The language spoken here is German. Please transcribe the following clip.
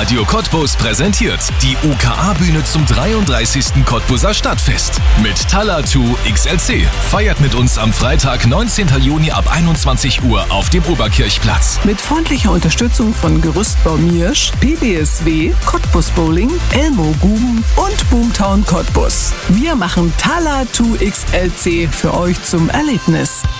Radio Cottbus präsentiert die UKA-Bühne zum 33. Cottbuser Stadtfest. Mit Talatu XLC. Feiert mit uns am Freitag, 19. Juni ab 21 Uhr auf dem Oberkirchplatz. Mit freundlicher Unterstützung von Gerüstbau Miersch, PBSW, Cottbus Bowling, Elmo Guben und Boomtown Cottbus. Wir machen Talatu XLC für euch zum Erlebnis.